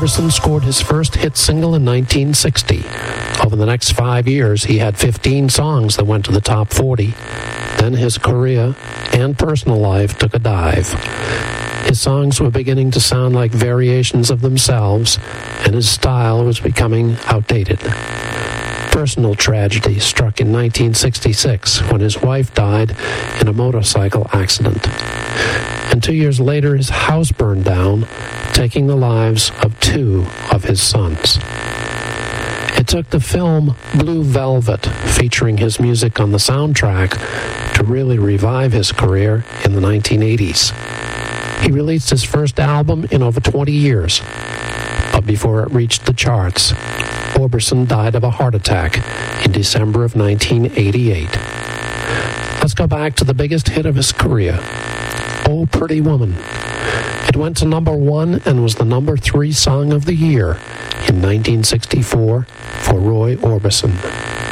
Orbison scored his first hit single in 1960. Over the next 5 years, he had 15 songs that went to the top 40. Then his career and personal life took a dive. His songs were beginning to sound like variations of themselves, and his style was becoming outdated. Personal tragedy struck in 1966 when his wife died in a motorcycle accident. And 2 years later, his house burned down, taking the lives of 2 of his sons. It took the film Blue Velvet, featuring his music on the soundtrack, to really revive his career in the 1980s. He released his first album in over 20 years, but before it reached the charts, Orbison died of a heart attack in December of 1988. Let's go back to the biggest hit of his career, Oh Pretty Woman. It went to number 1 and was the number 3 song of the year in 1964 for Roy Orbison.